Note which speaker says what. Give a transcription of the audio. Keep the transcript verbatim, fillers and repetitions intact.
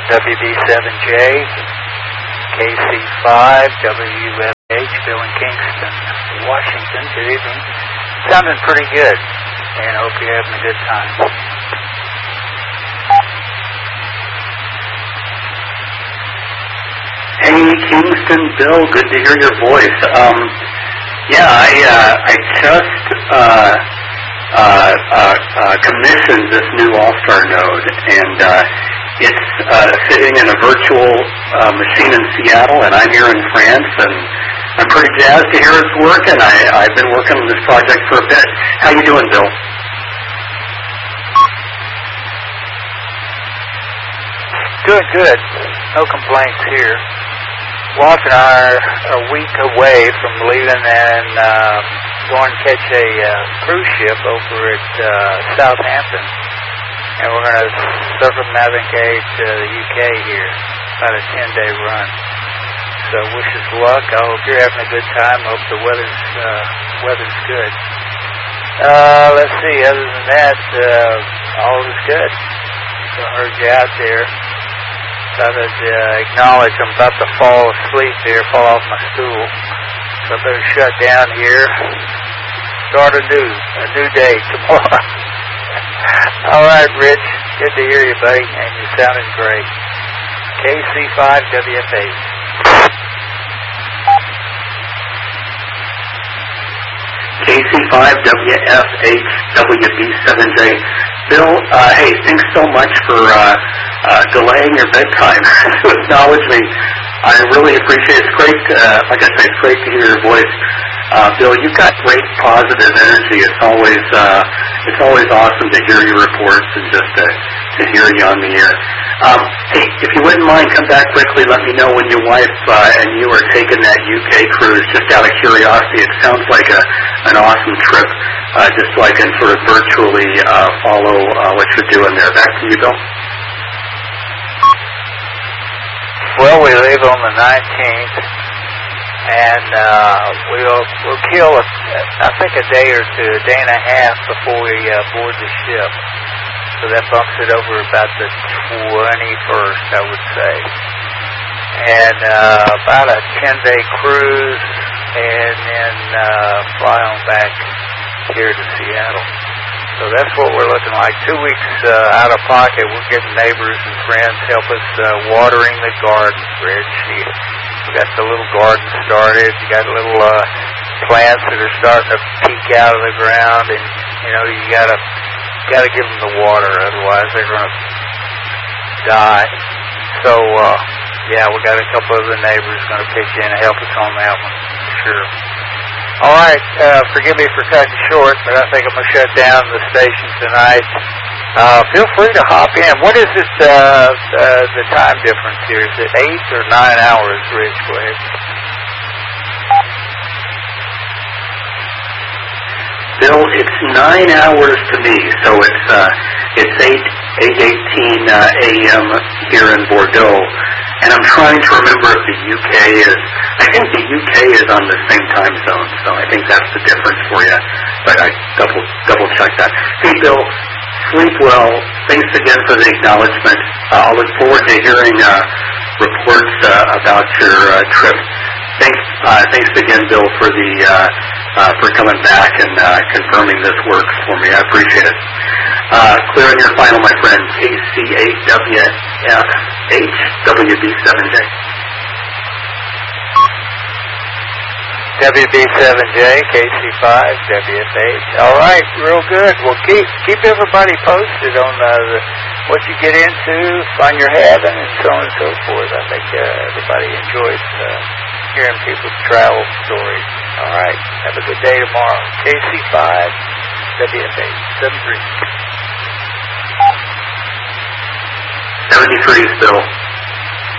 Speaker 1: W B seven J, K C five, W F H, Bill in Kingston, Washington. Good evening. Sounding pretty good, and I hope you're having a good time.
Speaker 2: Hey, Kingston, Bill, good to hear your voice. Um, yeah, I uh, I just uh, uh, uh, uh, commissioned this new All-Star node, and uh, it's uh, sitting in a virtual uh, machine in Seattle, and I'm here in France, and I'm pretty jazzed to hear its work, and I, I've been working on this project for a bit. How you doing, Bill?
Speaker 1: Doing good. No complaints here. Walt and I are a week away from leaving and uh, going to catch a uh, cruise ship over at uh, Southampton. And we're going to circumnavigate uh, the U K here, about a ten-day run. So wish us luck. I hope you're having a good time. I hope the weather's uh, weather's good. Uh, let's see. Other than that, uh, all is good. So I heard you out there. Thought I'd uh, acknowledge I'm about to fall asleep here, fall off my stool. So I better shut down here. Start a new, a new day tomorrow. All right, Rich. Good to hear you, buddy. And you're sounding great. K C five W F H.
Speaker 2: K C five W F H W B seven J. Bill, uh, hey, thanks so much for uh, uh, delaying your bedtime to acknowledge me. I really appreciate it. It's great, uh, like I say, it's great to hear your voice. Uh, Bill, you've got great positive energy. It's always uh, it's always awesome to hear your reports and just to, to hear you on the air. Um, hey, if you wouldn't mind, come back quickly. Let me know when your wife uh, and you are taking that U K cruise. Just out of curiosity, it sounds like a an awesome trip. Uh, just so I can sort of virtually uh, follow uh, what you're doing there. Back to you, Bill.
Speaker 1: Well, we leave on the nineteenth, and uh, we'll we'll kill, a, I think, a day or two, a day and a half before we uh, board the ship. So that bumps it over about the twenty-first, I would say. And uh, about a ten-day cruise, and then uh, fly on back here to Seattle. So that's what we're looking like. Two weeks uh, out of pocket. We're getting neighbors and friends help us uh, watering the garden, Rich. We got the little garden started. You got little uh, plants that are starting to peek out of the ground, and you know you gotta gotta give them the water, otherwise they're gonna die. So uh, yeah, we got a couple of the neighbors gonna pitch in and help us on that one, sure. All right, uh, forgive me for cutting short, but I think I'm going to shut down the station tonight. Uh, feel free to hop in. What is it, uh, uh, the time difference here? Is it eight or nine hours, Rich? Go ahead.
Speaker 2: Bill, it's nine hours to me, so it's uh, it's eight eight eighteen uh, a m here in Bordeaux, and I'm trying to remember if the U K is. I think the U K is on the same time zone, so I think that's the difference for you. But I double double check that. Hey, Bill, sleep well. Thanks again for the acknowledgement. Uh, I'll look forward to hearing uh, reports uh, about your uh, trip. Thanks, uh, thanks again, Bill, for the uh, uh, for coming back and uh, confirming this works for me. I appreciate it. Uh, clear on your final, my friend. K C eight W F H W B seven J.
Speaker 1: W B seven J, K C five, W F H. All right, real good. Well, keep keep everybody posted on uh, the, what you get into, find your heaven, and so on and so forth. I think uh, everybody enjoys uh, hearing people's travel stories. All right, have a good day tomorrow. K C five, W F H, seventy-three.
Speaker 2: seventy-three still.